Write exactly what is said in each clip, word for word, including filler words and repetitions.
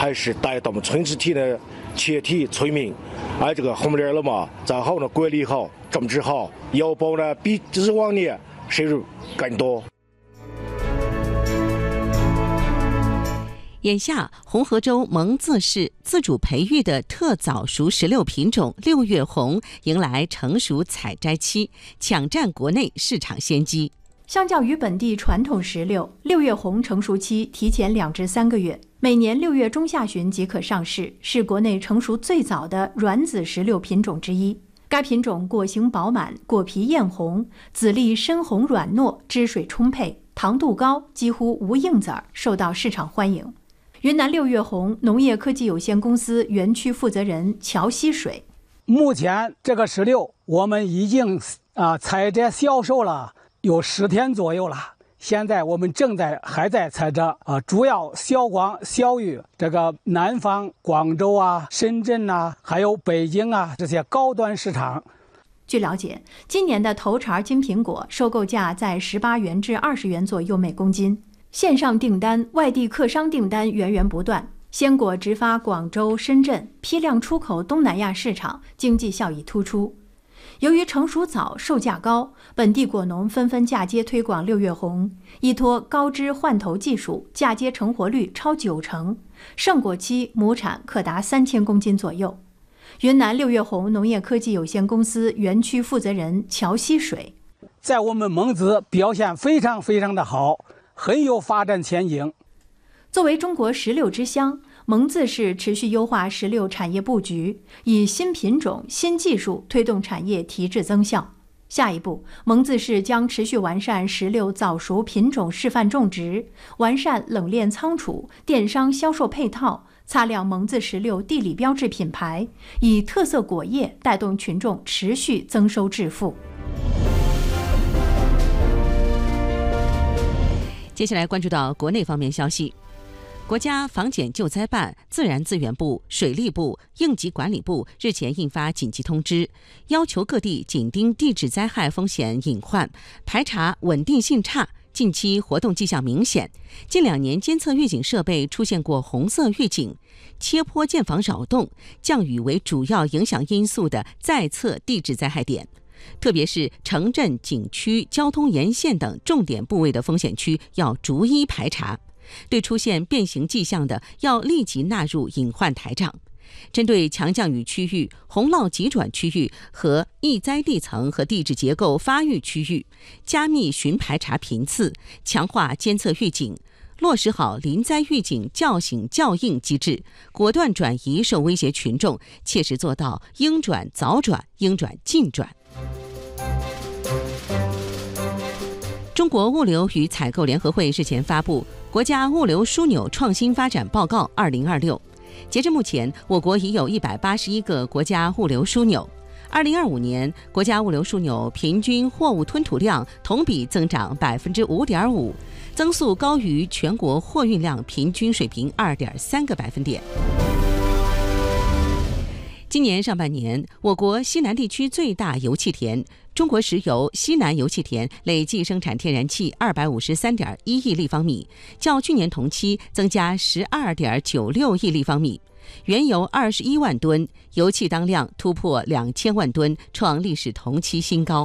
还是带动我们村子体的全体村民，哎，这个红莲了嘛，然后呢管理好、种植好，要保呢比之往年收入更多。 眼下，红河州蒙自市自主培育的特早熟石榴品种六月红迎来成熟采摘期，抢占国内市场先机。 相较于本地传统石榴，六月红成熟期提前两至三个月，每年六月中下旬即可上市，是国内成熟最早的软籽石榴品种之一。该品种果形饱满，果皮艳红，籽粒深红软糯，汁水充沛，糖度高，几乎无硬籽儿，受到市场欢迎。云南六月红农业科技有限公司园区负责人乔溪水： 目前这个石榴我们已经啊采摘销售了有十天左右了，现在我们正在还在采摘啊，主要销往销于这个南方广州啊、深圳啊，还有北京啊这些高端市场。 据了解，今年的头茬金苹果收购价在十八元至二十元左右每公斤。线上订单、外地客商订单源源不断，鲜果直发广州、深圳，批量出口东南亚市场，经济效益突出。由于成熟早、售价高，本地果农纷纷嫁接推广六月红，依托高枝换头技术，嫁接成活率超九成，盛果期亩产可达三千公斤左右。云南六月红农业科技有限公司园区负责人乔溪水： 在我们蒙自表现非常非常的好，很有发展前景。 作为中国石榴之乡，蒙自市持续优化石榴产业布局，以新品种、新技术推动产业提质增效。下一步，蒙自市将持续完善石榴早熟品种示范种植，完善冷链仓储、电商销售配套，擦亮蒙自石榴地理标志品牌，以特色果业带动群众持续增收致富。 接下来关注到国内方面消息，国家防检救灾办、自然资源部、水利部、应急管理部日前印发紧急通知，要求各地紧盯地质灾害风险隐患，排查稳定性差、近期活动迹象明显、近两年监测预警设备出现过红色预警、切坡建房扰动、降雨为主要影响因素的在测地质灾害点。特别是城镇、景区、交通沿线等重点部位的风险区要逐一排查，对出现变形迹象的要立即纳入隐患台账。针对强降雨区域、洪涝急转区域和易灾地层和地质结构发育区域，加密巡排查频次，强化监测预警，落实好临灾预警叫醒叫应机制，果断转移受威胁群众，切实做到应转早转、应转尽转。中国物流与采购联合会日前发布《国家物流枢纽创新发展报告二零二六》，截至目前，我国已有一百八十一个国家物流枢纽。二零二五年，国家物流枢纽平均货物吞吐量同比增长百分之五点五，增速高于全国货运量平均水平二点三个百分点。今年上半年，我国西南地区最大油气田中国石油西南油气田累计生产天然气二百五十三点一亿立方米，较去年同期增加十二点九六亿立方米。原油二十一万吨，油气当量突破两千万吨，创历史同期新高。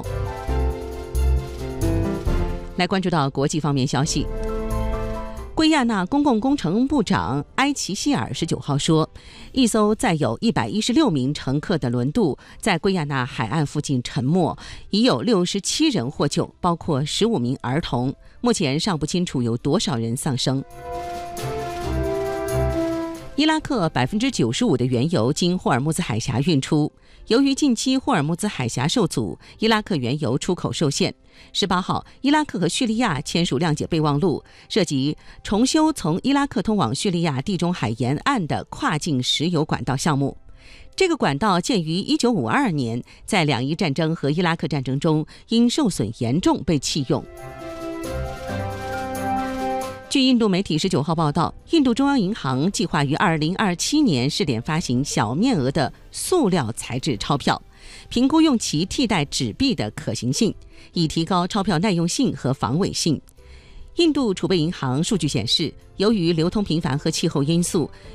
来关注到国际方面消息。圭亚那公共工程部长埃齐希尔十九号说，一艘载有一百一十六名乘客的轮渡在圭亚那海岸附近沉没，已有六十七人获救，包括十五名儿童。目前尚不清楚有多少人丧生。伊拉克百分之九十五的原油经霍尔木兹海峡运出，由于近期霍尔木兹海峡受阻，伊拉克原油出口受限。十八号，伊拉克和叙利亚签署谅解备忘录，涉及重修从伊拉克通往叙利亚地中海沿岸的跨境石油管道项目。这个管道建于一九五二年，在两伊战争和伊拉克战争中因受损严重被弃用。据印度媒体十九号报道，印度中央银行计划于二零二七年试点发行小面额的塑料材质钞票，评估用其替代纸币的可行性，以提高钞票耐用性和防伪性。印度储备银行数据显示，由于流通频繁和气候因素，